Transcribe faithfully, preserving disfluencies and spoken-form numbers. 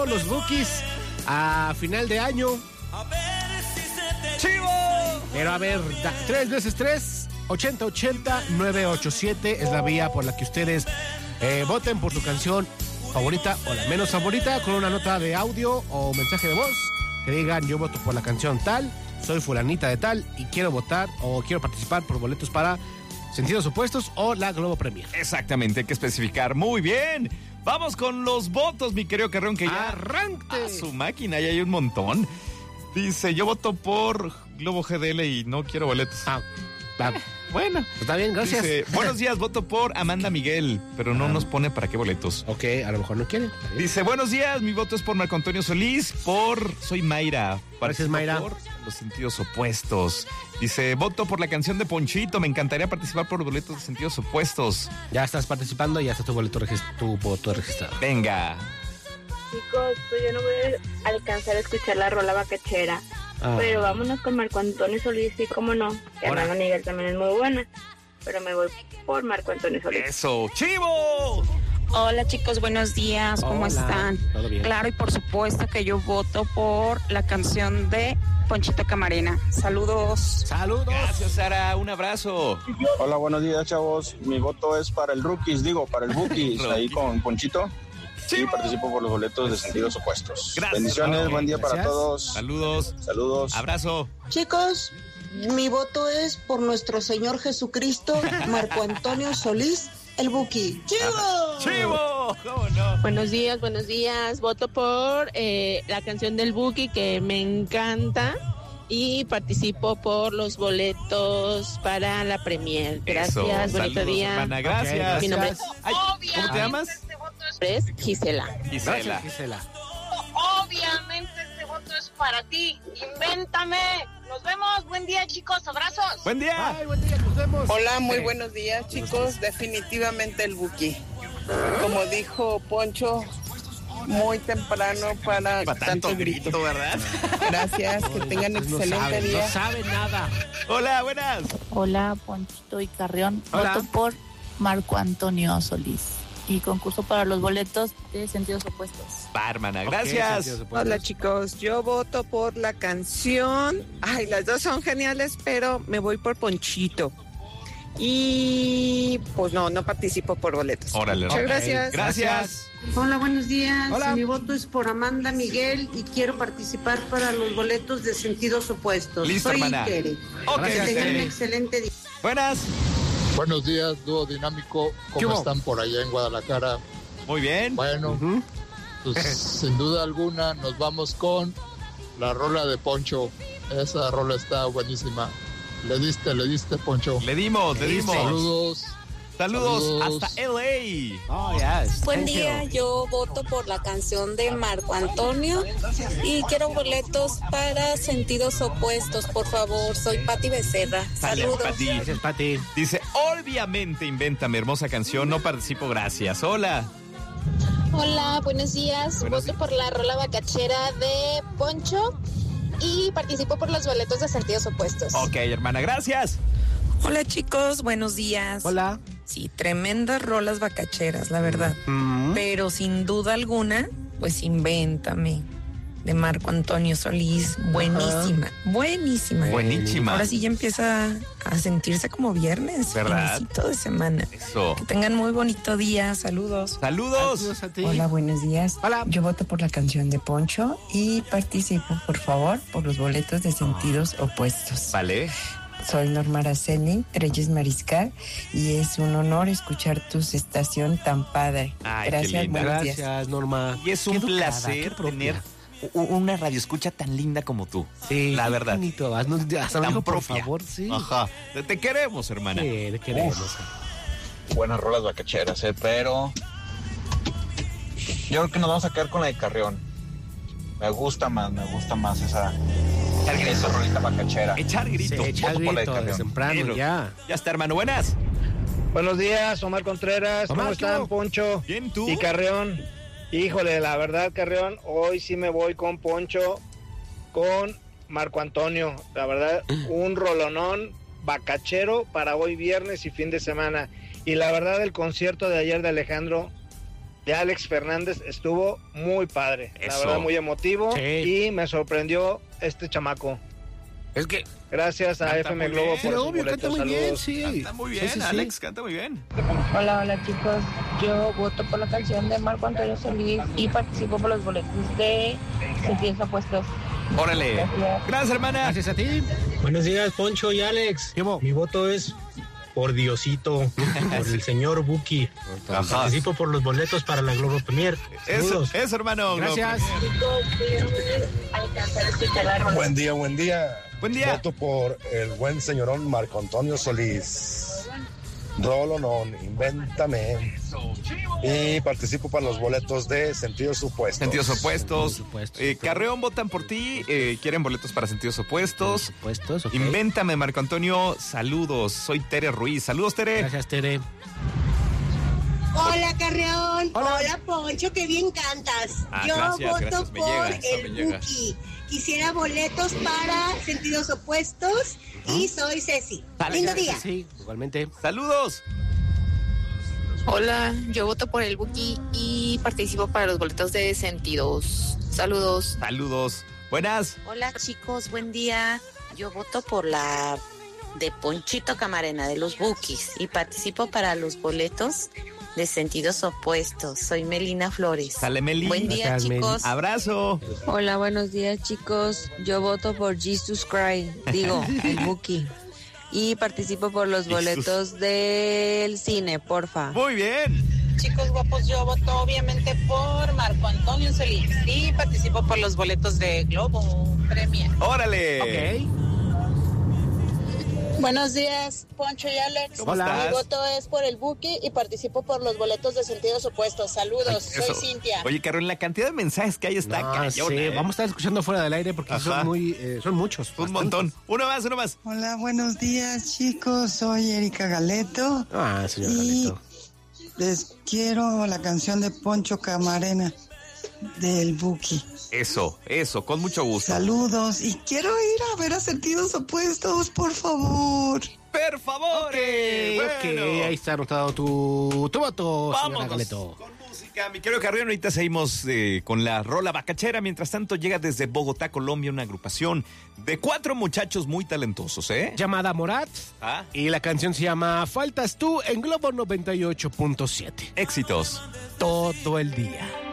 Los Bookies a final de año. ¡Chivo! Pero a ver, da, tres veces tres, ochenta ochenta, nueve ocho siete es la vía por la que ustedes eh, voten por su canción favorita o la menos favorita, con una nota de audio o mensaje de voz que digan: yo voto por la canción tal, soy fulanita de tal y quiero votar o quiero participar por boletos para Sentidos Opuestos o la Globo Premier. Exactamente, hay que especificar. Muy bien. Vamos con los votos, mi querido Carrión, que ya arranque a su máquina, ya hay un montón. Dice, yo voto por Globo G D L y no quiero boletos. Ah, ah. Bueno. Está bien, gracias. Dice, buenos días, voto por Amanda Miguel, pero no ah. nos pone para qué boletos. Ok, a lo mejor no quiere. Dice, buenos días, mi voto es por Marco Antonio Solís, por Soy Mayra. Gracias, Mayra. Por Los Sentidos Opuestos. Dice, voto por la canción de Ponchito, me encantaría participar por boletos de Sentidos Opuestos. Ya estás participando y ya está tu boleto regist- tu voto registrado. Venga. Chicos, pues yo no voy a alcanzar a escuchar la rola bacachera, ah. pero vámonos con Marco Antonio Solís, sí, cómo no. Que Amanda Miguel también es muy buena, pero me voy por Marco Antonio Solís. ¡Eso, chivo! Hola chicos, buenos días, ¿cómo Hola. están? ¿Todo bien? Claro, y por supuesto que yo voto por la canción de Ponchito Camarena. Saludos. Saludos. Gracias, Sara, un abrazo. Hola, buenos días, chavos. Mi voto es para el Rookies, digo, para el Bookies, ahí con Ponchito. Sí, y participo por los boletos de Sentidos Opuestos. Gracias. Bendiciones, buen día Gracias. para todos. Saludos. Saludos. Abrazo. Chicos, mi voto es por nuestro Señor Jesucristo, Marco Antonio Solís, el Buki. ¡Chivo! ¡Chivo! ¿Cómo no? Buenos días, buenos días. Voto por eh, la canción del Buki, que me encanta, y participo por los boletos para la premier. Gracias, Eso. bonito Saludos, día. hermana, gracias. Mi nombre Ay, ¿cómo te llamas? es Gisela. Gisela. Gracias, Gisela. Obviamente este voto es para ti. Invéntame. Nos vemos. Buen día, chicos. Abrazos. Buen día. Ay, buen día, nos vemos. Hola, muy Sí. buenos días, chicos. Definitivamente el Buki. Como dijo Poncho, muy temprano para, Para tanto grito, ¿verdad? Gracias, que tengan Pues no excelente sabe, día. No sabe nada. Hola, buenas. Hola, Ponchito y Carrión. Hola. Voto por Marco Antonio Solís. Y concurso para los boletos de Sentidos Opuestos. Va, hermana, Ok, gracias. Sentidos Opuestos. Hola, chicos. Yo voto por la canción. Ay, las dos son geniales, pero me voy por Ponchito. Y pues no, no participo por boletos. Órale. Muchas Ok. gracias. Gracias. Hola, buenos días. Hola. Mi voto es por Amanda Miguel y quiero participar para los boletos de Sentidos Opuestos. Listo, Soy hermana. Tere. Ok, Que tengan un Tere. excelente día. Buenas. Buenos días, dúo dinámico. ¿Qué ¿Cómo hubo? están por allá en Guadalajara? Muy bien. Bueno, Ujú. pues sin duda alguna nos vamos con la rola de Poncho. Esa rola está buenísima. Le diste, le diste, Poncho. Le dimos, le dimos. Saludos. Saludos, Saludos. hasta L A. Oh, yes. Buen Thank día, you. yo voto por la canción de Marco Antonio y quiero boletos para Sentidos Opuestos, por favor. Soy Pati Becerra. Sale, Saludos. Pati. Gracias, Pati. Dice, obviamente invéntame, hermosa canción, no participo, gracias. Hola. Hola, buenos días. Buenos Voto por la rola bacachera de Poncho y participo por los boletos de Sentidos Opuestos. Ok, hermana, gracias. Hola chicos, buenos días. Hola. Sí, tremendas rolas bacacheras, la verdad. Mm. Pero sin duda alguna, pues Invéntame, de Marco Antonio Solís. Buenísima, buenísima. Buenísima. Ahora sí ya empieza a sentirse como viernes. ¿Verdad? Finesito de semana. Eso. Que tengan muy bonito día. Saludos. Saludos. Saludos a ti. Hola, buenos días. Hola. Yo voto por la canción de Poncho y participo, por favor, por los boletos de Sentidos Opuestos. Vale. Soy Norma Araceli, Reyes Mariscal, y es un honor escuchar tu estación tan padre. Ay, qué Gracias, linda. buenos días. Gracias, Norma. Y es Qué un educada, placer qué propia. tener u- una radioescucha tan linda como tú. Sí, la qué verdad. bonito. Haznos, hasta lo Tan digo, por propia. favor, sí. Ajá. Te, te queremos, hermana. Sí, te queremos. Buenas rolas bacacheras, eh, pero yo creo que nos vamos a quedar con la de Carrión. Me gusta más, me gusta más esa, esa rolita bacachera. Echar grito. Sí, echar Voto por la de grito de Carrión. temprano, Pero- ya. Ya está, hermano. Buenas. Buenos días, Omar Contreras. Omar, ¿Cómo ¿qué están, hubo? Poncho Bien, tú. y Carrión? Híjole, la verdad, Carrión, hoy sí me voy con Poncho, con Marco Antonio. La verdad, un rolonón bacachero para hoy viernes y fin de semana. Y la verdad, el concierto de ayer de Alejandro, de Alex Fernández estuvo muy padre. La Eso. verdad, muy emotivo. Sí. Y me sorprendió este chamaco. Es que Gracias a Canta F M muy Globo bien. por sí, sus obvio, canta boletos. muy bien, Saludos. sí. Canta muy bien, Sí, sí, sí. Alex, canta muy bien. Hola, hola chicos. Yo voto por la canción de Marco Antonio Solís y participo por los boletos de Sentidos Opuestos. Órale. Gracias. Gracias, hermana. Gracias a ti. Buenos días, Poncho y Alex. ¿Qué hubo? Mi voto es por Diosito, por el señor Buki. Ajá. Participo por los boletos para la Globo Premier. Eso, Saludos. eso, hermano. Gracias. Buen día, buen día. Buen día. Voto por el buen señorón Marco Antonio Solís. Rolonón, invéntame. Y participo para los boletos de Sentidos Opuestos. Sentidos opuestos. Sentidos opuestos. Eh, Carreón votan por ti. Eh, quieren boletos para sentidos opuestos. Supuestos, ok. Invéntame, Marco Antonio. Saludos. Soy Tere Ruiz. Saludos, Tere. Gracias, Tere. Hola, Carreón. Hola. Hola, Poncho, que bien cantas. Ah, Yo gracias, voto gracias, me por llega, eso me el llega. Buki. Quisiera boletos para Sentidos Opuestos y soy Ceci. Lindo día. Sí, igualmente. Saludos. Hola, yo voto por el Buki y participo para los boletos de Sentidos. Saludos. Saludos. Buenas. Hola chicos, buen día. Yo voto por la de Ponchito Camarena de los Bukis y participo para los boletos de Sentidos Opuestos. Soy Melina Flores. Sale, Meli. Buen día, Gracias, Meli. chicos. Abrazo. Hola, buenos días chicos. Yo voto por Jesus Christ, digo, el Buki. Y participo por los Jesus. boletos del cine, porfa. Muy bien. Chicos guapos, yo voto obviamente por Marco Antonio Solís y participo por los boletos de Globo Premier. Órale. Ok. Buenos días, Poncho y Alex. ¿Cómo Hola. estás? Mi voto es por el Buki y participo por los boletos de Sentidos Opuestos. Saludos, Eso. soy Cintia. Oye, Carol, la cantidad de mensajes que hay está No, cañona, sí, ¿eh? vamos a estar escuchando fuera del aire porque Ajá. son muy, eh, son muchos. Un bastantes. montón. Uno más, uno más. Hola, buenos días chicos, soy Erika Galeto Ah, señor y Galeto. les quiero la canción de Poncho Camarena del Buki. Eso, eso, con mucho gusto. Saludos y quiero ir a ver a Sentidos Opuestos, por favor. ¡Per favor! Ok, ok, ahí está anotado tu, tu voto, señora Vámonos Galeto. con música, mi querido Carrión. Ahorita seguimos eh, con la rola bacachera. Mientras tanto, llega desde Bogotá, Colombia, una agrupación de cuatro muchachos muy talentosos, ¿eh? Llamada Morat. Ah. Y la canción se llama Faltas tú en Globo noventa y ocho punto siete. Éxitos. Todo el día.